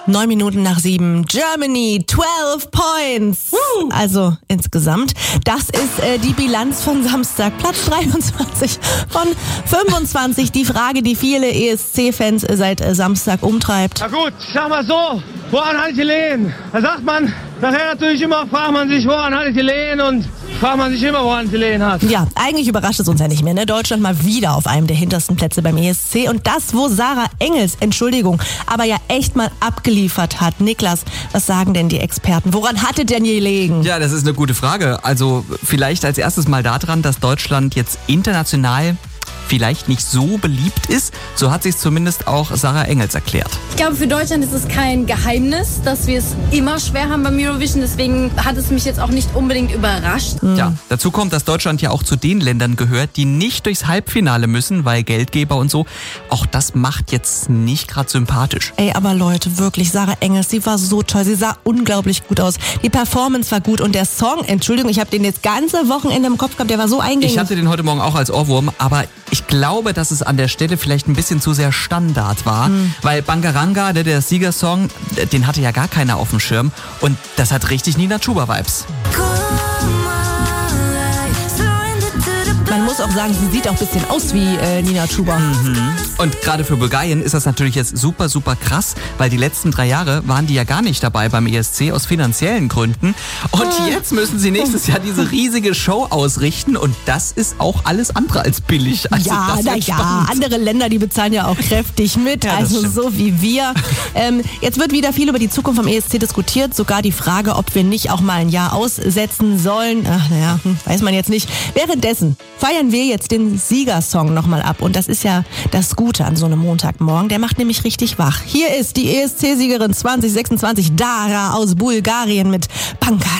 9 Minuten nach 7. Germany, 12 Points. Also insgesamt. Das ist die Bilanz von Samstag. Platz 23 von 25. Die Frage, die viele ESC-Fans seit Samstag umtreibt. Na gut, ich sag mal so, woran halte ich die Lehen? Da sagt man, nachher natürlich immer, fragt man sich, woran halte ich die Lehen, und fragt man sich immer, woran ich die Lehen hat. Ja, eigentlich überrascht es uns ja nicht mehr, ne? Deutschland mal wieder auf einem der hintersten Plätze beim ESC. Und das, wo Sarah Engels, Entschuldigung, aber ja echt mal abgeliefert hat. Niklas, was sagen denn die Experten? Woran hatte denn gelegen? Ja, das ist eine gute Frage. Also vielleicht als erstes mal daran, dass Deutschland jetzt international vielleicht nicht so beliebt ist. So hat sich zumindest auch Sarah Engels erklärt. Ich glaube, für Deutschland ist es kein Geheimnis, dass wir es immer schwer haben beim Eurovision. Deswegen hat es mich jetzt auch nicht unbedingt überrascht. Ja, dazu kommt, dass Deutschland ja auch zu den Ländern gehört, die nicht durchs Halbfinale müssen, weil Geldgeber und so. Auch das macht jetzt nicht gerade sympathisch. Ey, aber Leute, wirklich, Sarah Engels, sie war so toll. Sie sah unglaublich gut aus. Die Performance war gut und der Song, Entschuldigung, ich habe den jetzt ganze Wochenende im Kopf gehabt, der war so eingängig. Ich hatte den heute Morgen auch als Ohrwurm, aber ich glaube, dass es an der Stelle vielleicht ein bisschen zu sehr Standard war, weil Bangaranga, der Siegersong, den hatte ja gar keiner auf dem Schirm und das hat richtig Nina Chuba-Vibes. Man muss auch sagen, sie sieht auch ein bisschen aus wie Nina Chuba. Und gerade für Bulgarien ist das natürlich jetzt super, super krass, weil die letzten 3 Jahre waren die ja gar nicht dabei beim ESC aus finanziellen Gründen. Und jetzt müssen sie nächstes Jahr diese riesige Show ausrichten und das ist auch alles andere als billig. Also Ja, andere Länder, die bezahlen ja auch kräftig mit, Ja, das also stimmt. so wie wir. Jetzt wird wieder viel über die Zukunft vom ESC diskutiert, sogar die Frage, ob wir nicht auch mal ein Jahr aussetzen sollen. Ach naja, weiß man jetzt nicht. Währenddessen feiern wir jetzt den Siegersong nochmal ab und das ist ja das Gute an so einem Montagmorgen, der macht nämlich richtig wach. Hier ist die ESC-Siegerin 2026, Dara aus Bulgarien mit Bangaranga.